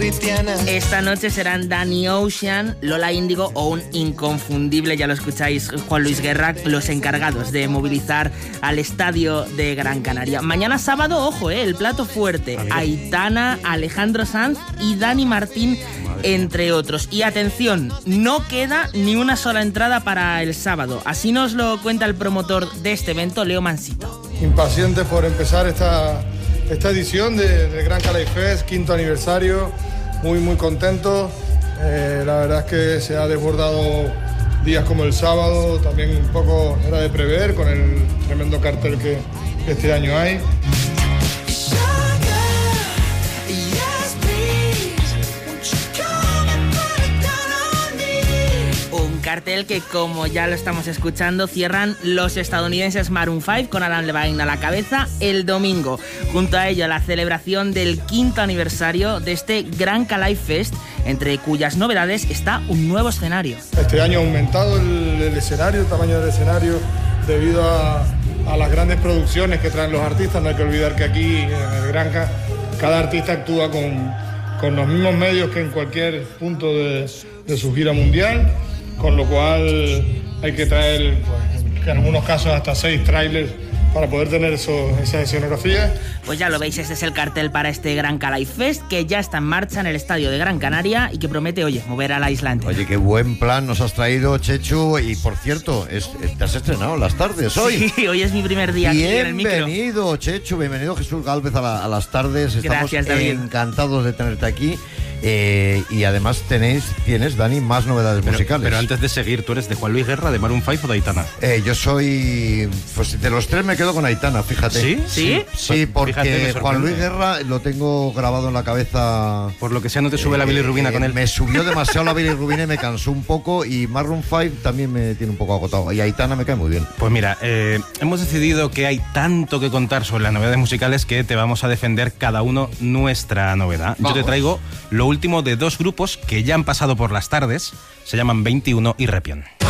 cristiana. Esta noche serán Danny Ocean, Lola Índigo o un inconfundible, ya lo escucháis, Juan Luis Guerra, los encargados de movilizar al estadio de Gran Canaria. Mañana sábado, ojo, el plato fuerte, Aitana, Alejandro Sanz y Dani Martín, entre otros. Y atención, no queda ni una sola entrada para el sábado. Así nos lo cuenta el promotor de este evento, Leo Mansito. Impacientes por empezar esta edición del Gran Calais Fest, 5º aniversario, muy contentos. La verdad es que se ha desbordado días como el sábado, también un poco era de prever con el tremendo cartel que este año hay. Cartel que, como ya lo estamos escuchando, cierran los estadounidenses Maroon 5 con Adam Levine a la cabeza el domingo. Junto a ello, la celebración del 5º aniversario de este Gran Calais Fest, entre cuyas novedades está un nuevo escenario. Este año ha aumentado el escenario, el tamaño del escenario, debido a las grandes producciones que traen los artistas. No hay que olvidar que aquí en el Granca cada artista actúa con los mismos medios que en cualquier punto de su gira mundial. Con lo cual hay que traer, pues, en algunos casos, hasta 6 trailers para poder tener esas escenografías. Pues ya lo veis, este es el cartel para este Gran Calais Fest, que ya está en marcha en el estadio de Gran Canaria y que promete, mover a la isla entera. Oye, qué buen plan nos has traído, Chechu. Y por cierto, te has estrenado las tardes hoy. Sí, hoy es mi primer día aquí en el micro. Bienvenido, Chechu, bienvenido Jesús Gálvez a las tardes. Estamos encantados de tenerte aquí. Y además tienes, Dani, más novedades musicales. Pero antes de seguir, ¿tú eres de Juan Luis Guerra, de Maroon 5 o de Aitana? Yo soy... Pues de los tres me quedo con Aitana, fíjate. ¿Sí? Sí, porque fíjate, Juan Luis Guerra lo tengo grabado en la cabeza. Por lo que sea, no te sube la bilirrubina con él. Me subió demasiado la bilirrubina y me cansó un poco. Y Maroon 5 también me tiene un poco agotado. Y Aitana me cae muy bien. Pues mira, hemos decidido que hay tanto que contar sobre las novedades musicales que te vamos a defender cada uno nuestra novedad. Vamos. Yo te traigo lo último de 2 grupos que ya han pasado por las tardes, se llaman 21 y Repión.